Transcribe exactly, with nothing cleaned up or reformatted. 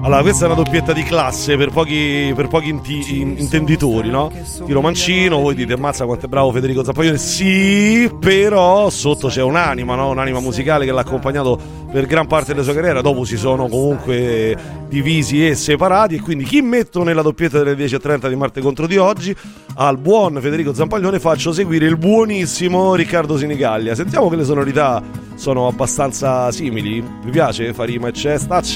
Allora, questa è una doppietta di classe per pochi, per pochi inti, in, intenditori, no? Tiro mancino, voi dite, ammazza quanto è bravo Federico Zampaglione. Sì, però sotto c'è un'anima, no? Un'anima musicale che l'ha accompagnato per gran parte della sua carriera. Dopo si sono comunque divisi e separati, e quindi chi metto nella doppietta delle dieci e trenta di Marte contro di oggi? Al buon Federico Zampaglione faccio seguire il buonissimo Riccardo Sinigaglia. Sentiamo che le sonorità sono abbastanza simili. Vi piace? Farima e Cestacci?